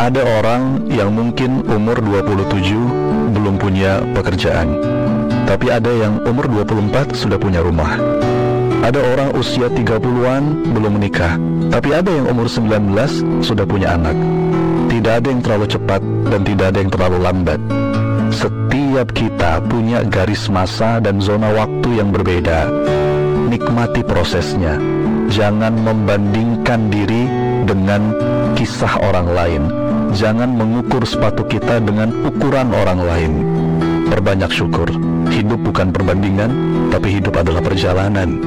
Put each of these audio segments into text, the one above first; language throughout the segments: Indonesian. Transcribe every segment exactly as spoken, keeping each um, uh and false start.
Ada orang yang mungkin umur dua puluh tujuh belum punya pekerjaan, tapi ada yang umur dua puluh empat sudah punya rumah. Ada orang usia tiga puluhan belum menikah, tapi ada yang umur sembilan belas sudah punya anak. Tidak ada yang terlalu cepat dan tidak ada yang terlalu lambat. Setiap kita punya garis masa dan zona waktu yang berbeda. Nikmati prosesnya. Jangan membandingkan diri dengan kisah orang lain. Jangan mengukur sepatu kita dengan ukuran orang lain. Perbanyak syukur. Hidup bukan perbandingan, tapi hidup adalah perjalanan.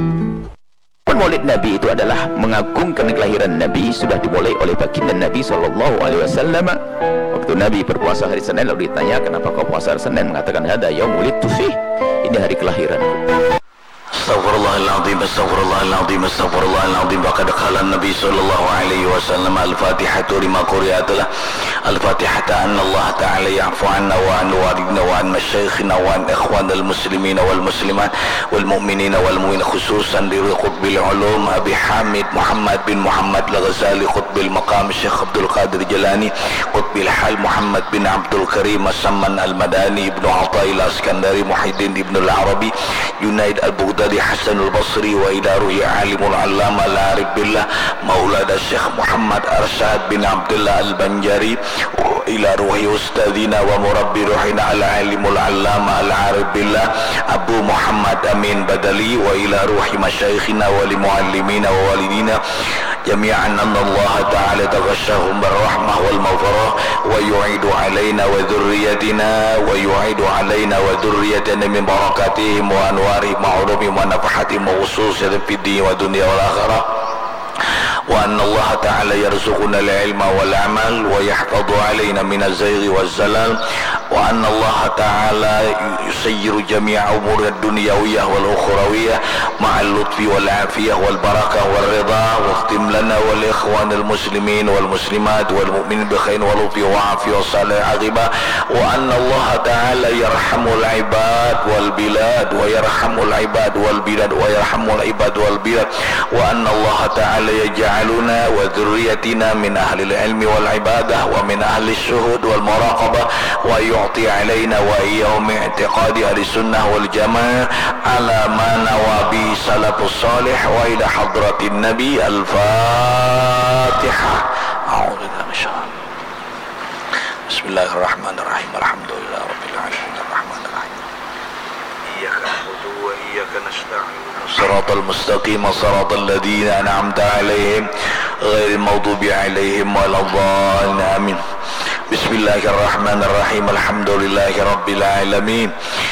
Maulid Nabi itu adalah mengagungkan kelahiran Nabi. Sudah dimulai oleh baginda Nabi shallallahu alaihi wasallam. Waktu Nabi berpuasa hari Senin, lalu ditanya, kenapa kau puasa hari Senin? Mengatakan, hada yaum wulidtu fih, ini hari kelahiranku. Astaghfirullahaladzim, astaghfirullahaladzim, astaghfirullahaladzim. Faqad qala Nabi sallallahu alaihi wasallam, al-Fatihatu lima quri'atulah, al-Fatihata anna Allah ta'ala ya'fu anna wa an walidina wa an masyayikhina wa an ikhwanal muslimina wal muslimat wal mu'minina wal mu'min, khususan diri Qutbil Ulum Abi Hamid Muhammad bin Muhammad Al-Ghazali, Qutbil Maqam Syekh Abdul Qadir Jalani, Qutbil Hal Muhammad bin Abdul Karim As-Samman Al-Madani, Ibnu Athail Askandari, Muhyiddin Ibn Al-Arabi, Junaid Al-Baghdadi, Hasan Al-Basri, wa ila ruhi alimul allama al-arif billah Maulana Syekh Muhammad Arsyad bin Abdullah Al-Banjari, wa ila ruhi ustadina wa murabbi ruhina al-alimul allama al-arif billah Abu Muhammad Amin Badali, wa ila ruhi masyayikhina wa li muallimina wa walidina jami'an anna Allah ta'ala taghashahum birrahmah wal maghfirah wa yu'idu alaina wa dhurriyyatina wa yu'idu alaina wa dhurriyyatina min barakatihim wa anwarihim wa urumihim wa nafahatihim wa khususan fid din wa dunya wal akhirah wa anna Allah ta'ala yarzuquna al-ilma wal amal wa yahfadhu alaina min az-zayg wal zalal wa anna Allah ta'ala yusayyiru jami'a umur ad-dunyawiyyah wal ukhrawiyyah ma'al lutfi wal afiyah wal barakah wal ridha wa ikhtim lana wal ikhwan al muslimin wal muslimat wal mu'minin bi khairin wa lutfi wa afiyah wa salih aghibah wa anna Allah ta'ala yarhamul ibad wal bilad wa yarhamul ibad wal bilad wa yarhamul ibad wal bilad wa anna Allah ta'ala yaj'aluna wa dhurriyyatina min ahli al-ilmi wal ibadah wa min ahli ash-shuhud wal muraqabah wa yu'ti alaina wa iyahum i'tiqadi ahli sunnah wal jamaah ala ma nawabi salafus salih wa ila hadratin nabi. Al-Fatihah. A'udzu billahi minasyaitonir rajim. Bismillahirrahmanirrahim. Alhamdulillah rabbil alamin arrahmanir rahim. Iyyaka na'budu wa iyyaka nasta'in. Shiratal mustaqim, shiratal ladzina an'amta 'alaihim ghairil maghdubi 'alaihim waladdallin. Amin. Bismillahirrahmanirrahim. Alhamdulillahi rabbil alamin.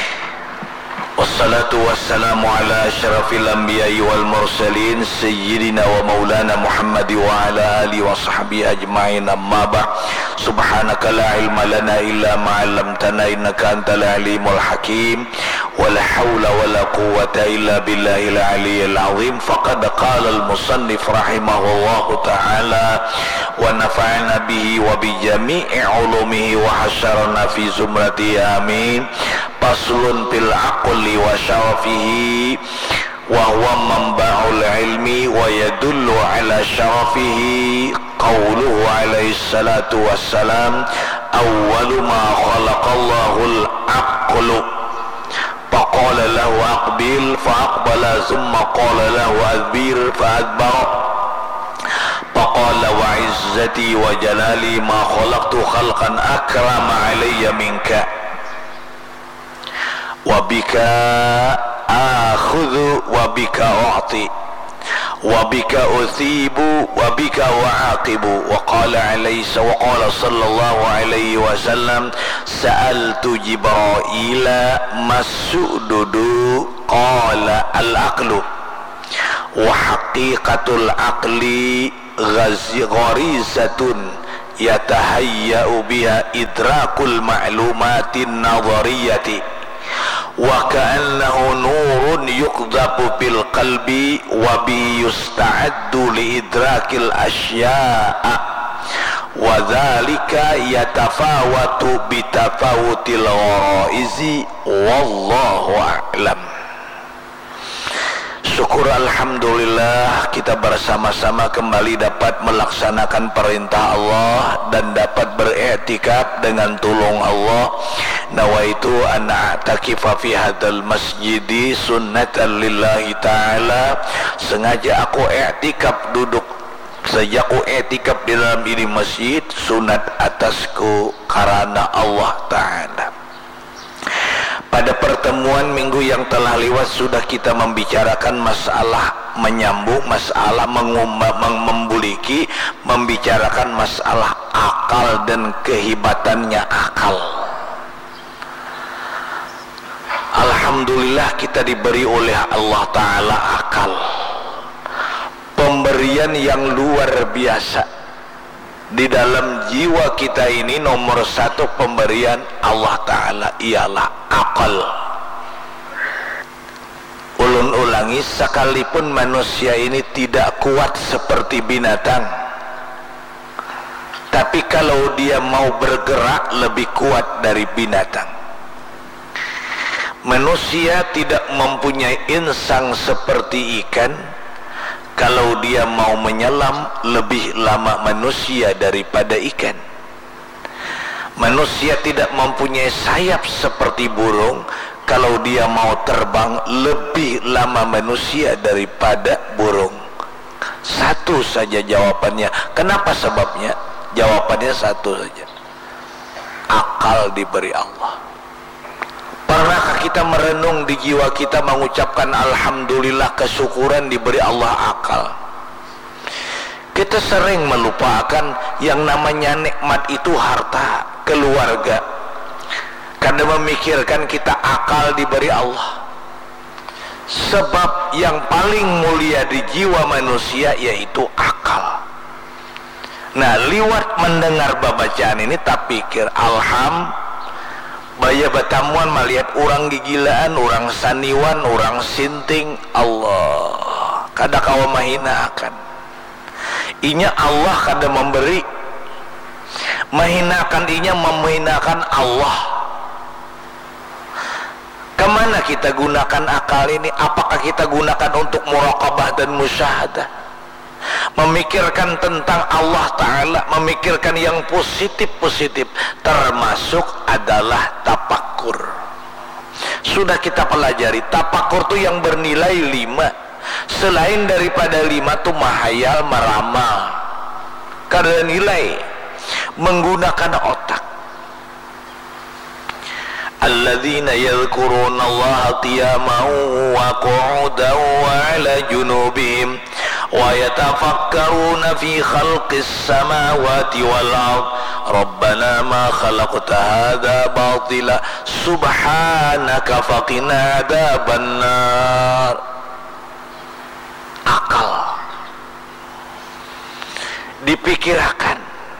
Wassalatu wassalamu ala asyrafil anbiya'i wal mursalin sayyidina wa maulana Muhammad wa ala alihi wa sahbihi ajma'in, amma ba'd. Subhanaka la ilma lana illa ma 'allamtana innaka antal alimul hakim. Wala hawla wala quwwata illa billahil aliyyil azim. Faqad qala al-musannif rahimahullahu ta'ala wa nafa'ana bihi wa bi jami'i ulumihi wa hasyarana fi zumrati, amin. Faslun fil aqli wa syarafihi wa huwa manba'ul ilmi wa yadullu ala syarafihi qawluhu alaihi salatu wassalam, awwalu ma khalaqallahul aqlu faqala lahu aqbil faqbala thumma qala lahu adbir fa'adbara faqala wa izzati wa jalali ma khalaqtu khalqan akrama alayya minka wa bika akhudhu wa bika u'ti wa bika uthibu wa bika wa'aqibu. Wa qala alayhi wa qala sallallahu alaihi wasallam, sa'altu Jibrila mas'ududu qala al-aqlu wa haqiqatul aqli gharizatun yatahayya'u biha idrakul ma'lumatin nadhariyati wa ka'annahu nurun yuqdhafu bil qalbi wa bi yusta'addu li idrakil asya'a wa dhalika yatafawatu bi tafawutil gharaizi wallahu a'lam. Syukur alhamdulillah kita bersama-sama kembali dapat melaksanakan perintah Allah dan dapat beriktikaf dengan tulung Allah. Nawaitu an a'takifa fi hadzal masjidi sunnatan lillahi ta'ala. Sengaja aku iktikaf duduk sejak aku iktikaf di dalam ini masjid sunat atasku karena Allah Ta'ala. Pada pertemuan minggu yang telah lewat sudah kita membicarakan masalah menyambung, masalah membuliki, membicarakan masalah akal dan kehebatannya akal. Alhamdulillah kita diberi oleh Allah Ta'ala akal, pemberian yang luar biasa. Di dalam jiwa kita ini nomor satu pemberian Allah Ta'ala ialah akal. Ulun ulangi, sekalipun manusia ini tidak kuat seperti binatang, tapi kalau dia mau bergerak lebih kuat dari binatang. Manusia tidak mempunyai insang seperti ikan, kalau dia mau menyelam lebih lama manusia daripada ikan. Manusia tidak mempunyai sayap seperti burung, kalau dia mau terbang lebih lama manusia daripada burung. Satu saja jawabannya. Kenapa sebabnya? Jawabannya satu saja. Akal diberi Allah. Pernahkah kita merenung di jiwa kita mengucapkan alhamdulillah, kesyukuran diberi Allah akal? Kita sering melupakan yang namanya nikmat itu harta, keluarga, karena memikirkan kita akal diberi Allah. Sebab yang paling mulia di jiwa manusia yaitu akal. Nah, lewat mendengar babacaan ini tak pikir alham baya batamuan melihat orang gigilaan, orang saniwan, orang sinting. Allah kada kawa mahina akan inya Allah kada memberi, mahinakan inya memahinakan Allah. Kemana kita gunakan akal ini? Apakah kita gunakan untuk muraqabah dan musyahadah, memikirkan tentang Allah Ta'ala, memikirkan yang positif-positif, termasuk adalah tapakur. Sudah kita pelajari, tapakur itu yang bernilai lima. Selain daripada lima itu mahayal, meramal, karena nilai menggunakan otak. Alladzina yadhkuruna Allah qiyaman wa qu'udan wa 'ala junubihim wa yatafakkaruna fi khalqis samawati wal ard rabbana ma khalaqta hadza batila subhanaka faqina adzabannar. Akal dipikirkan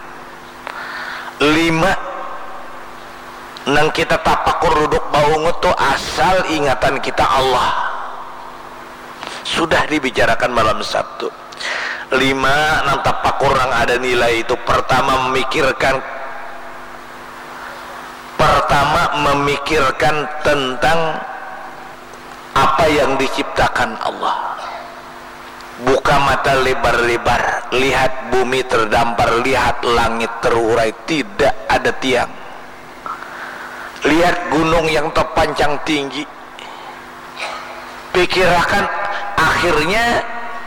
lima nang kita tapakur duduk baungut tuh asal ingatan kita Allah. Sudah dibicarakan malam Sabtu. Lima nang tapakur nang ada nilai itu. Pertama memikirkan Pertama memikirkan tentang apa yang diciptakan Allah. Buka mata lebar-lebar, lihat bumi terdampar, lihat langit terurai, tidak ada tiang. Lihat gunung yang terpancang tinggi. Pikirkan, akhirnya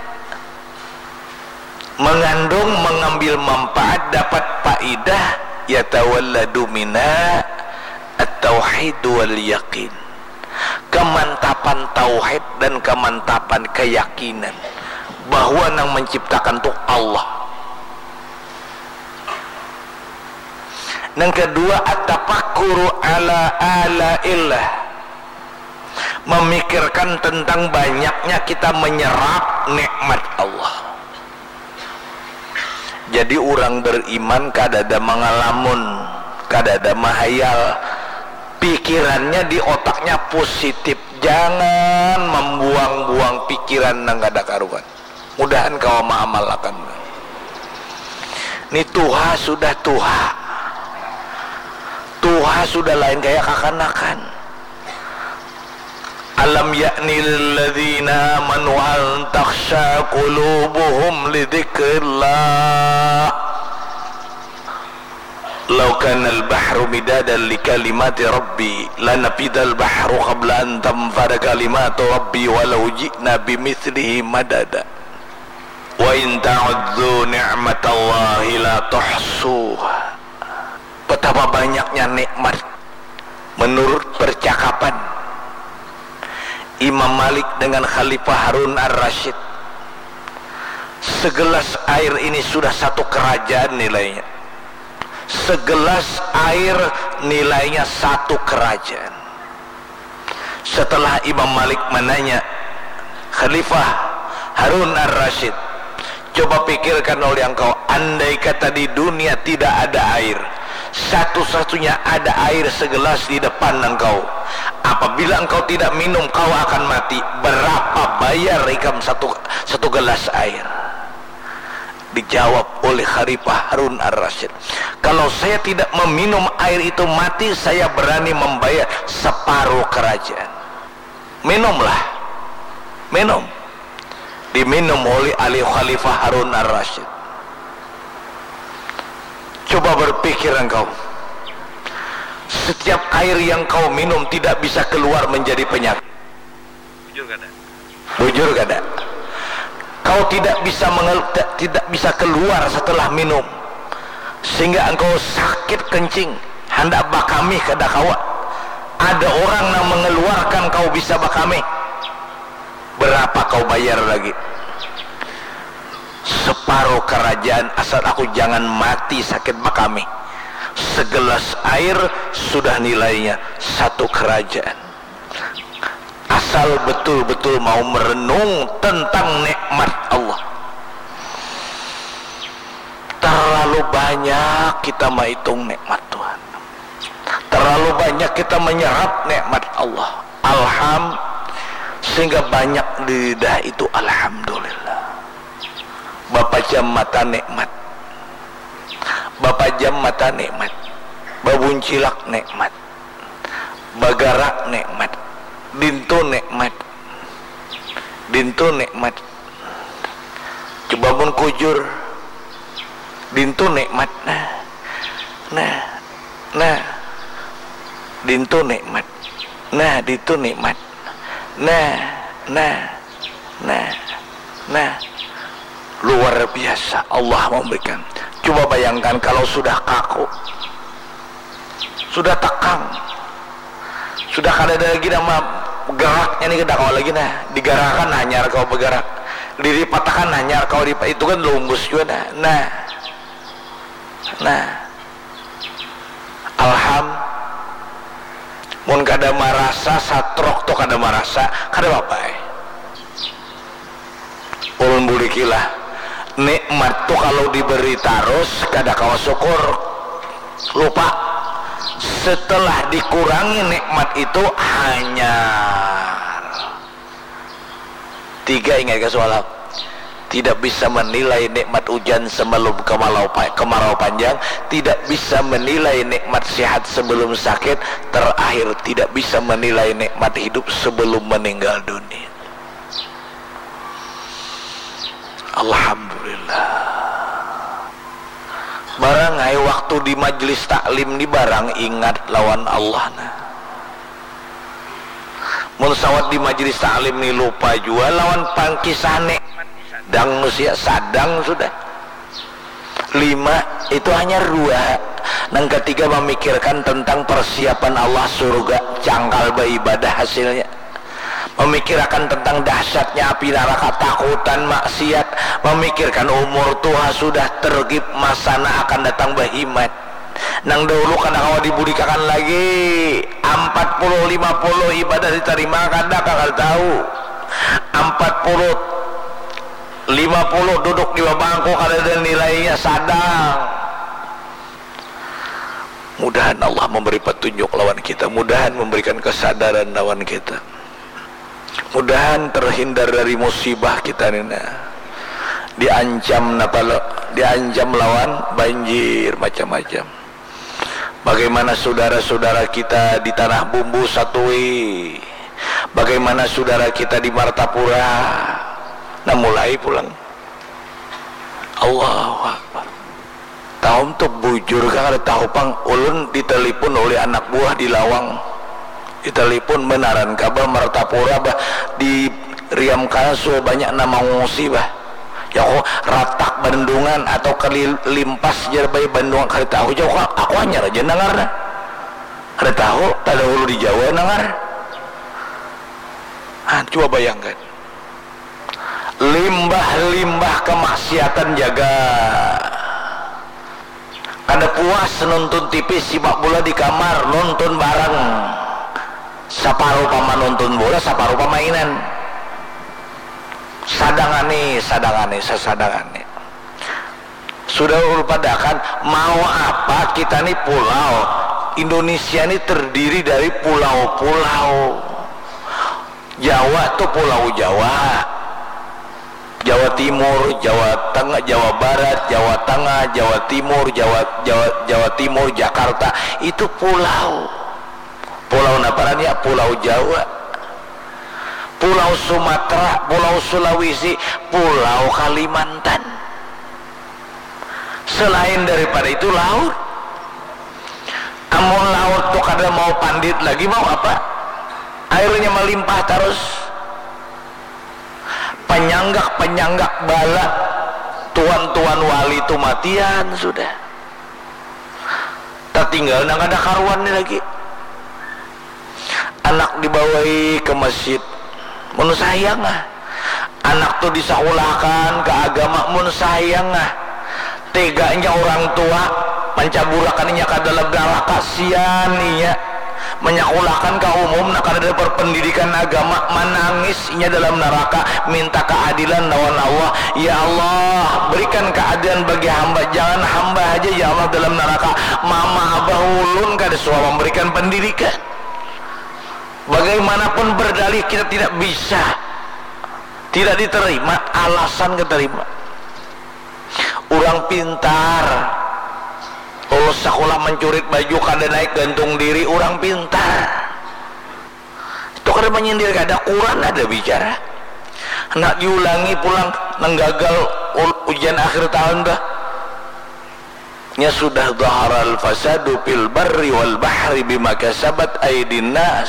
mengandung, mengambil manfaat, dapat faidah, yatawalladu minna at-tauhid wal yaqin. Kemantapan tauhid dan kemantapan keyakinan bahwa yang menciptakan itu Allah. Yang kedua, at-tafakkuru ala alaillah, memikirkan tentang banyaknya kita menyerap nikmat Allah. Jadi orang beriman kada ada mengalamun, kada ada mahayal, pikirannya di otaknya positif. Jangan membuang-buang pikiran nang kada karuan. Mudahan kau mengamalkan. Ini Tuha sudah Tuha. Tuha sudah lain kayak kakanakan. Alam ya'ni lilladzina amanu an takhsha qulubuhum li dzikrillah. Law kana al-bahru midadan li kalimati rabbi lanafida al-bahru qabla an tanfada kalimatu rabbi walau ji'na bimithlihi madada. Wa in ta'udzu ni'matallahi la tuhsuha. Betapa banyaknya nikmat menurut percakapan Imam Malik dengan Khalifah Harun ar-Rasyid. Segelas air ini sudah satu kerajaan nilainya. Segelas air nilainya satu kerajaan. Setelah Imam Malik menanya, Khalifah Harun ar-Rasyid, coba pikirkan oleh engkau, andai kata di dunia tidak ada air, satu-satunya ada air segelas di depan engkau, apabila engkau tidak minum kau akan mati, berapa bayar ikam satu, satu gelas air? Dijawab oleh Khalifah Harun ar-Rasyid, kalau saya tidak meminum air itu mati, saya berani membayar separuh kerajaan. Minumlah, minum. Diminum oleh Ali Khalifah Harun ar-Rasyid. Coba berpikir engkau, setiap air yang kau minum tidak bisa keluar menjadi penyakit. Bujur kada? Bujur kada? Kau tidak bisa mengel, tidak bisa keluar setelah minum, sehingga engkau sakit kencing, hendak bakami kada kawa. Ada orang yang mengeluarkan kau bisa bakami, berapa kau bayar lagi? Separuh kerajaan asal aku jangan mati sakit bakami. Segelas air sudah nilainya satu kerajaan. Asal betul-betul mau merenung tentang nikmat Allah. Terlalu banyak kita menghitung nikmat Tuhan, terlalu banyak kita menyerap nikmat Allah. Alham, sehingga banyak di lidah itu alhamdulillah. Bapak jam mata nikmat, bapak jam mata nikmat, babuncilak nikmat, bagarak nikmat, dintu nikmat, dintu nikmat. Coba pun kujur, dintu nikmat. Nah, nah, nah, dintu nikmat. Nah, dintu nikmat. Nah, nah, nah, nah. Luar biasa Allah memberikan. Coba bayangkan kalau sudah kaku, sudah tekang, sudah kada ada lagi nama geraknya nih, kita kau lagi nah digarakan hanyar kau bergerak, diripatakan hanyar kau dipat, itu kan lumbus juga nah. Nah, nah, alham, mun kada marasa satrok to kada marasa kada apa eh. Ulun bulikilah nikmat tuh kalau diberi terus kada kawa syukur, lupa. Setelah dikurangi nikmat itu hanyar. Tiga, ingat ke soal tidak bisa menilai nikmat hujan sebelum kemarau, kemarau panjang, tidak bisa menilai nikmat sehat sebelum sakit, terakhir tidak bisa menilai nikmat hidup sebelum meninggal dunia. Alhamdulillah. Barang ay waktu di majelis taklim di barang ingat lawan Allah nah. Mun sawat di majelis taklim ni lupa juga lawan pangkisane. Dang usia sadang sudah. Lima itu hanya dua. Yang ketiga memikirkan tentang persiapan Allah surga, cangkal beribadah hasilnya. Memikirkan tentang dahsyatnya api neraka, takutan maksiat, memikirkan umur tua sudah tergib, masana akan datang bahimat. Nang dahulu kan kau dibudikakan lagi empat puluh lima puluh ibadah diterima kada kakal tahu. empat puluh lima puluh duduk di bangku kada ada nilainya sadang. Mudahan Allah memberi petunjuk lawan kita, mudahan memberikan kesadaran lawan kita. Mudahan terhindar dari musibah kita ini nah. Diancam napalo, diancam lawan banjir macam-macam. Bagaimana saudara-saudara kita di tanah bumbu Satui Bagaimana saudara kita di Martapura, nah mulai pulang. Allahu Akbar. Tahu untuk bujur kan ada tahu pang ulun ditelepon oleh anak buah di Lawang, ditelepon benaran kabar Martapura bah di Riam Kaso banyak nama ngungsi bah ya kok ratak bendungan atau kelimpas jerbai bendungan kali tahu jauh aku hanya aja nangar ada tahu tak ada hulu di Jawa nangar. Ah, coba bayangkan limbah-limbah kemaksiatan jaga. Kada puas nonton T V simak bola di kamar, nonton bareng saparuh pama nonton bola, saparuh pamainan sadangane, sadangane, sesadangane. Sudah ulpadakan mau apa kita nih pulau Indonesia ini terdiri dari pulau-pulau. Jawa tuh pulau Jawa, Jawa Timur, Jawa Tengah, Jawa Barat, Jawa Tengah, Jawa Timur, Jawa Jawa Jawa Timur, Jakarta itu pulau. Pulau Naparan ya pulau Jawa, pulau Sumatera, pulau Sulawesi, pulau Kalimantan. Selain daripada itu laut. Amun laut tuh kada mau pandit lagi mau apa? Airnya melimpah terus. Penyanggak-penyanggak bala, tuan-tuan wali itu matian sudah. Tak tinggal nang ada karuan nih lagi. Anak dibawai ke masjid, mun sayang ah. Anak tuh disaulahkan ke agama, mun sayang ah. Teganya orang tua mencaburakannya ke dalam neraka, kasihan nya menyakulahkan ke umum nak ada perpendidikan agama, menangisnya dalam neraka, minta keadilan lawan Allah. Ya Allah, berikan keadilan bagi hamba, jangan hamba aja ya Allah dalam neraka. Mama abah ulun kada suara memberikan pendidikan. Bagaimanapun berdalih kita tidak bisa, tidak diterima, alasan keterima. Orang pintar lulus sekolah mencurit baju kada naik gantung diri, orang pintar itu kada menyindir, kada Quran ada bicara nak diulangi pulang nenggagal ujian akhir tahun dah nya sudah dhaharal fasadu fil barri wal bahri bima kasabat aydin nas.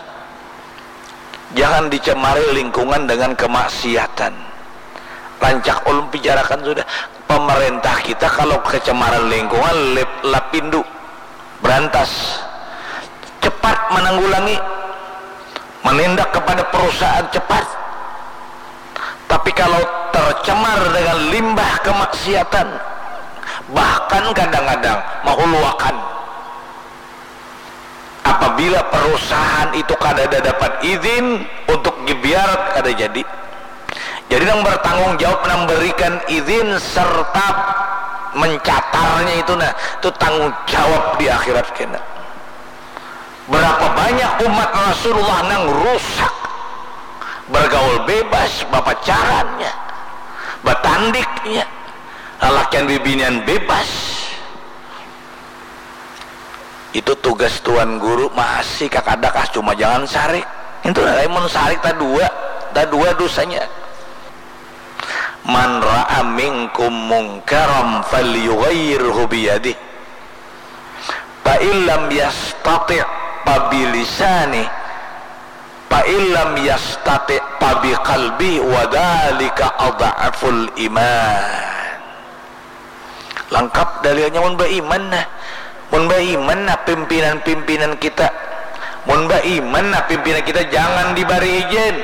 Jangan dicemari lingkungan dengan kemaksiatan. Rancak ulun bicarakan sudah, pemerintah kita kalau kecemaran lingkungan lep, lapindu berantas, cepat menanggulangi, menindak kepada perusahaan cepat. Tapi kalau tercemar dengan limbah kemaksiatan, bahkan kadang-kadang menghuluakan, apabila perusahaan itu kada dapat izin untuk dibiarkan kada jadi. Jadi yang bertanggung jawab memberikan izin serta mencatarnya itu nah, itu tanggung jawab di akhirat kena. Berapa banyak umat Rasulullah nang rusak, bergaul bebas, bapacarannya, batandiknya, lalakian bibinian bebas. Itu tugas tuan guru masih kakadakah cuma jangan sarik. Itu lah mun sarik tak dua, tak dua dosanya. Man ra'a minkum munkaram falyughayyirhu biyadihi fa illam yastati' fa bilisanihi fa illam yastati' fa biqalbihi wa dzalika adhaful iman. Lengkap dalilnya mun beriman nah. Mun beriman nah pimpinan-pimpinan kita, mun beriman nah pimpinan kita jangan diberi izin.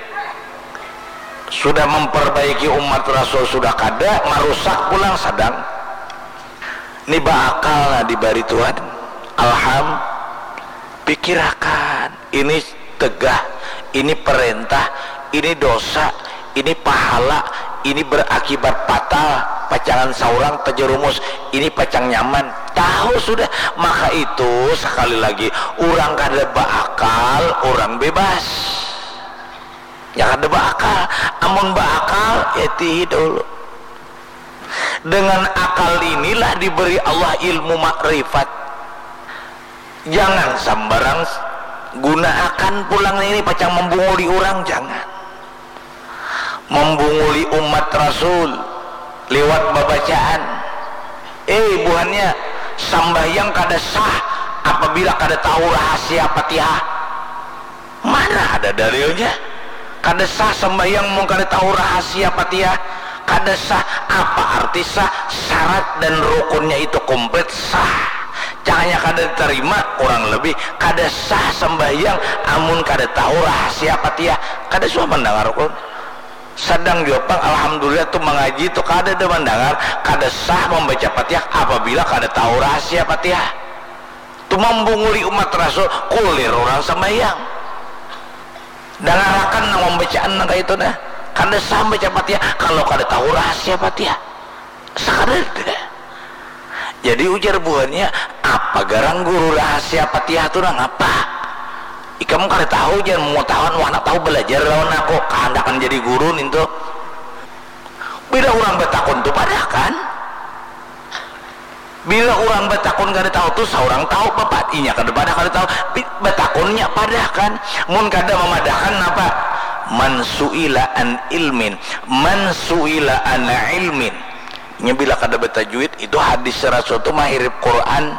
Sudah memperbaiki umat Rasul sudah kada, merusak pulang sedang. Ini bakal lah diberi Tuhan. Alham, pikirkan. Ini tegah, ini perintah, ini dosa, ini pahala, ini berakibat fatal. Pacangan seorang terjerumus, ini pacang nyaman. Tahu sudah, maka itu sekali lagi orang kada bakal, orang bebas. Ya kada bakal, amun bakal ya dulu. Dengan akal inilah diberi Allah ilmu makrifat. Jangan sembarang gunakan pulang ini pacang membunguli orang, jangan membunguli umat Rasul lewat babacaan. Eh buhannya sambayang kada sah apabila kada tahu rahasia Fatihah. Mana ada dalilnya? Kada sah sambayang mau kada tahu rahasia Fatihah. Kada sah. Apa arti sah? Syarat dan rukunnya itu komplit sah. Jangannya kada diterima, kurang lebih kada sah sembahyang amun kada tahu rahasia Fatihah. Kada suah mendengar rukun. Sedang diopang alhamdulillah tuh mengaji tuh kada ada mendengar kada sah membaca Fatihah apabila kada tahu rahasia Fatihah. Tuh membunguli umat Rasul kulir orang sembahyang. Dengarakan nang membacaan nang kayak itu nah. Kada sah membaca Fatihah kalau kada tahu rahasia Fatihah. Sakadada. Jadi ujar buahnya apa garang guru rahasia Fatihah tuh nang apa? Ikamu kada tahu jangan mau tahu wah nak tahu belajar lawan aku kehandakan jadi guru nintu. Bila orang betakun tuh padah kan? Bila orang betakun kada tahu tuh seorang tahu bapak inya kada padah kada tahu betakunnya padah kan? Mun kada memadahkan apa? Man suila an ilmin, man suila an ilmin. Nya bila kada betajwid itu hadis Rasul tuh mahirip Quran.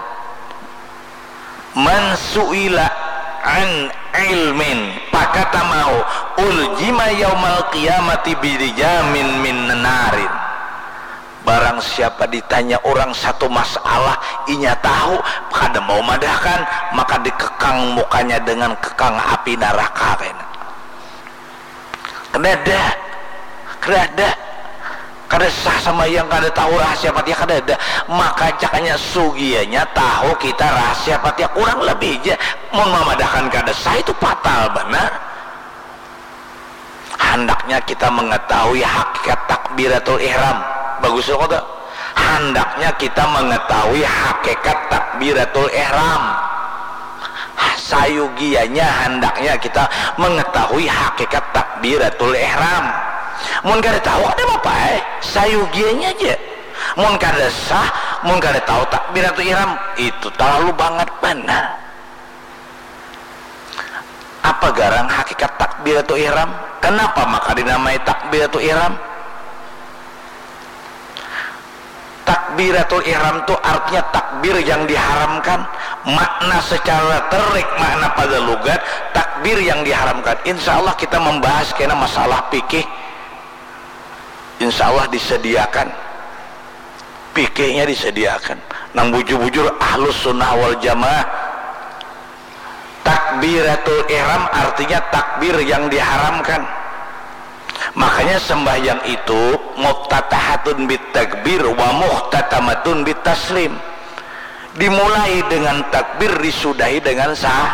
Man suila an ilmin pakata mau uljima yaumal qiyamati bidijamin min narin. Barang siapa ditanya orang satu masalah inya tahu kada mau madahkan maka dikekang mukanya dengan kekang api neraka. Kada kada kada sah sama yang kada tahu rahasia Fatihah kada ada. Maka cakanya sugianya tahu kita rahasia Fatihah kurang lebih aja mau memadahkan kada sah itu fatal benar. Hendaknya kita mengetahui hakikat takbiratul ihram. Bagus kata. Hendaknya kita mengetahui hakikat takbiratul ihram. Sayugianya hendaknya kita mengetahui hakikat takbiratul ihram. Mun kada tahu ada apa eh sayugianya aja. Mun kada sah, mun kada tahu takbiratul ihram itu terlalu banget benar. Apa garang hakikat takbiratul ihram? Kenapa maka dinamai takbiratul ihram? Takbiratul ihram itu artinya takbir yang diharamkan. Makna secara terik, makna pada lugat takbir yang diharamkan. Insya Allah kita membahas kena masalah fikih. Insya Allah disediakan fikihnya disediakan nang bujur-bujur ahlus sunnah wal jamaah. Takbiratul ihram artinya takbir yang diharamkan. Makanya sembahyang itu muftatahatun bit takbir wa muhtatamatun bit taslim. Dimulai dengan takbir, disudahi dengan sah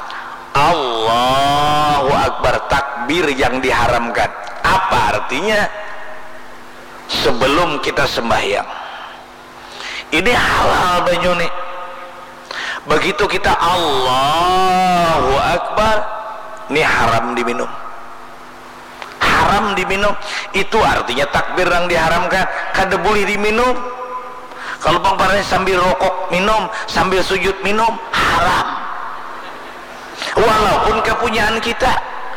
Allahu Akbar. Takbir yang diharamkan. Apa artinya? Sebelum kita sembahyang ini hal-hal banyune. Begitu kita Allahu Akbar ini haram diminum, haram diminum. Itu artinya takbir yang diharamkan kada boleh diminum. Kalau pangparanya sambil rokok minum, sambil sujud minum haram walaupun kepunyaan kita.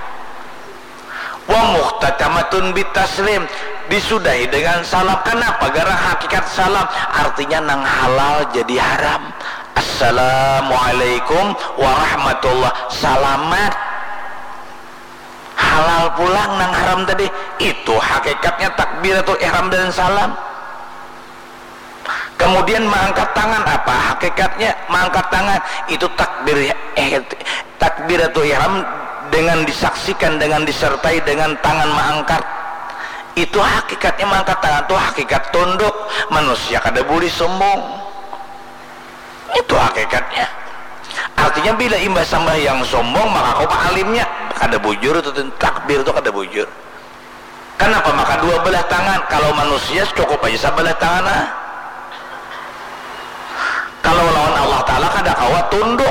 Wa muhtatamatun bitaslim, disudahi dengan salam. Kenapa? Gara hakikat salam artinya nang halal jadi haram. Assalamualaikum warahmatullah, salamat. Halal pulang nang haram tadi. Itu hakikatnya takbiratul ihram dan salam. Kemudian mengangkat tangan, apa hakikatnya mengangkat tangan? Itu takbir eh, takbiratul ihram dengan disaksikan, dengan disertai dengan tangan mengangkat. Itu hakikatnya mengangkat tangan, itu hakikat tunduk. Manusia kada boleh sombong. Itu hakikatnya. Artinya bila imbas sembahyang sombong maka kau alimnya kada bujur. Itu takbir itu kada bujur. Kenapa? Maka dua belah tangan. Kalau manusia cukup aja sebelah tangan ah. Kalau lawan Allah Ta'ala kada kawat tunduk.